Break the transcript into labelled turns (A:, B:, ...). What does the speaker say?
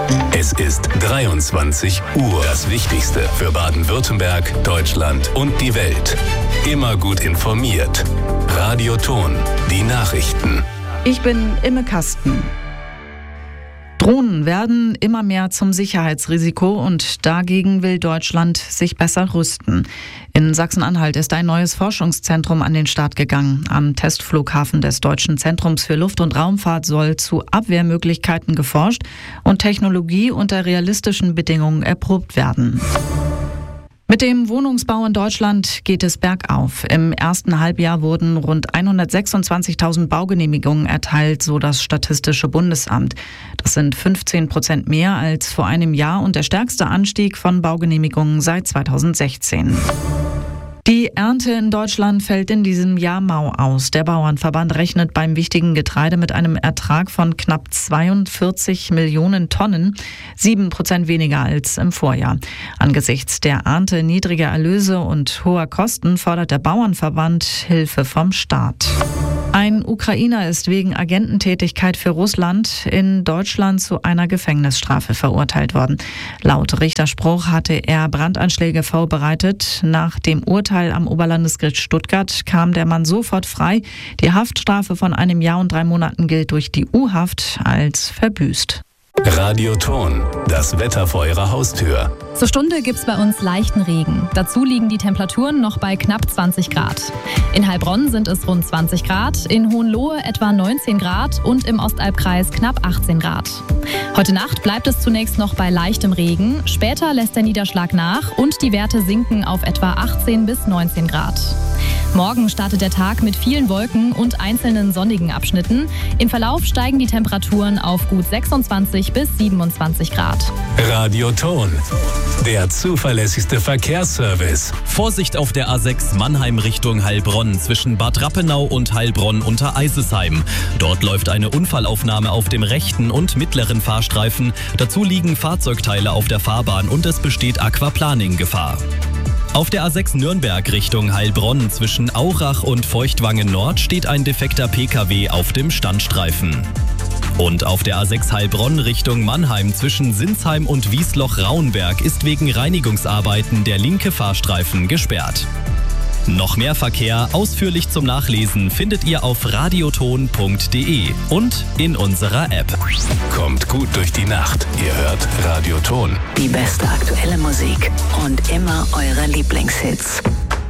A: Es ist 23 Uhr. Das Wichtigste für Baden-Württemberg, Deutschland und die Welt. Immer gut informiert. Radio Ton, die Nachrichten.
B: Ich bin Imme Kasten. Drohnen werden immer mehr zum Sicherheitsrisiko und dagegen will Deutschland sich besser rüsten. In Sachsen-Anhalt ist ein neues Forschungszentrum an den Start gegangen. Am Testflughafen des Deutschen Zentrums für Luft- und Raumfahrt soll zu Abwehrmöglichkeiten geforscht und Technologie unter realistischen Bedingungen erprobt werden. Mit dem Wohnungsbau in Deutschland geht es bergauf. Im ersten Halbjahr wurden rund 126.000 Baugenehmigungen erteilt, so das Statistische Bundesamt. Das sind 15% mehr als vor einem Jahr und der stärkste Anstieg von Baugenehmigungen seit 2016. Die Ernte in Deutschland fällt in diesem Jahr mau aus. Der Bauernverband rechnet beim wichtigen Getreide mit einem Ertrag von knapp 42 Millionen Tonnen, 7% weniger als im Vorjahr. Angesichts der Ernte, niedriger Erlöse und hoher Kosten fordert der Bauernverband Hilfe vom Staat. Ein Ukrainer ist wegen Agententätigkeit für Russland in Deutschland zu einer Gefängnisstrafe verurteilt worden. Laut Richterspruch hatte er Brandanschläge vorbereitet. Nach dem Urteil am Oberlandesgericht Stuttgart kam der Mann sofort frei. Die Haftstrafe von 1 Jahr und 3 Monaten gilt durch die U-Haft als verbüßt.
A: Radio Ton, das Wetter vor Ihrer Haustür.
C: Zur Stunde gibt's bei uns leichten Regen. Dazu liegen die Temperaturen noch bei knapp 20 Grad. In Heilbronn sind es rund 20 Grad, in Hohenlohe etwa 19 Grad und im Ostalbkreis knapp 18 Grad. Heute Nacht bleibt es zunächst noch bei leichtem Regen. Später lässt der Niederschlag nach und die Werte sinken auf etwa 18 bis 19 Grad. Morgen startet der Tag mit vielen Wolken und einzelnen sonnigen Abschnitten. Im Verlauf steigen die Temperaturen auf gut 26 bis 27 Grad.
A: Radio Ton, der zuverlässigste Verkehrsservice.
D: Vorsicht auf der A6 Mannheim Richtung Heilbronn zwischen Bad Rappenau und Heilbronn unter Eisesheim. Dort läuft eine Unfallaufnahme auf dem rechten und mittleren Fahrstreifen. Dazu liegen Fahrzeugteile auf der Fahrbahn und es besteht Aquaplaning-Gefahr. Auf der A6 Nürnberg Richtung Heilbronn zwischen Aurach und Feuchtwangen Nord steht ein defekter Pkw auf dem Standstreifen. Und auf der A6 Heilbronn Richtung Mannheim zwischen Sinsheim und Wiesloch-Rauenberg ist wegen Reinigungsarbeiten der linke Fahrstreifen gesperrt. Noch mehr Verkehr ausführlich zum Nachlesen findet ihr auf radioton.de und in unserer App.
A: Kommt gut durch die Nacht. Ihr hört Radio Ton.
E: Die beste aktuelle Musik und immer eure Lieblingshits.